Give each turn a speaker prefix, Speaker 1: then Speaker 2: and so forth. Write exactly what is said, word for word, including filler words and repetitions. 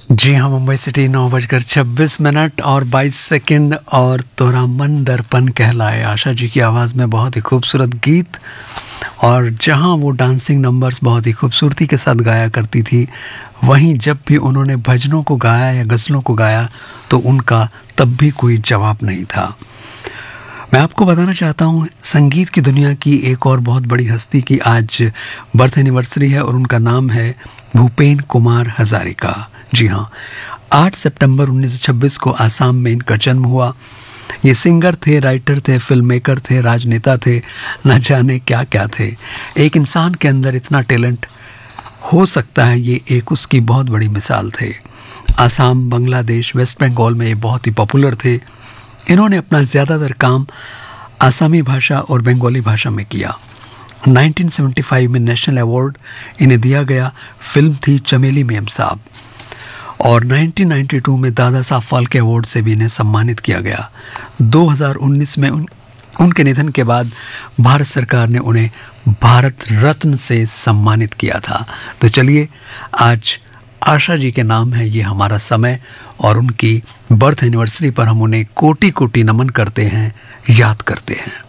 Speaker 1: जी हाँ, मुंबई सिटी नौ बजकर छब्बीस मिनट और बाईस सेकंड और तोरा मन दर्पण कहलाए, आशा जी की आवाज़ में बहुत ही खूबसूरत गीत। और जहाँ वो डांसिंग नंबर्स बहुत ही खूबसूरती के साथ गाया करती थी, वहीं जब भी उन्होंने भजनों को गाया या गज़लों को गाया तो उनका तब भी कोई जवाब नहीं था। मैं आपको बताना चाहता हूँ, संगीत की दुनिया की एक और बहुत बड़ी हस्ती की आज बर्थ एनिवर्सरी है और उनका नाम है भूपेन कुमार हजारिका। जी हाँ, आठ सितंबर उन्नीस सौ छब्बीस को आसाम में इनका जन्म हुआ। ये सिंगर थे, राइटर थे, फिल्म मेकर थे, राजनेता थे, न जाने क्या क्या थे। एक इंसान के अंदर इतना टैलेंट हो सकता है, ये एक उसकी बहुत बड़ी मिसाल थे। आसाम, बांग्लादेश, वेस्ट बंगाल में ये बहुत ही पॉपुलर थे। इन्होंने अपना ज़्यादातर काम आसामी भाषा और बंगाली भाषा में किया। उन्नीस सौ पचहत्तर में नेशनल अवार्ड इन्हें दिया गया, फिल्म थी चमेली मेम साहब। और उन्नीस सौ बानवे में दादा साहब फाल्के अवार्ड से भी इन्हें सम्मानित किया गया। दो हज़ार उन्नीस में उन, उनके निधन के बाद भारत सरकार ने उन्हें भारत रत्न से सम्मानित किया था। तो चलिए, आज आशा जी के नाम है ये हमारा समय और उनकी बर्थ एनिवर्सरी पर हम उन्हें कोटि कोटि नमन करते हैं, याद करते हैं।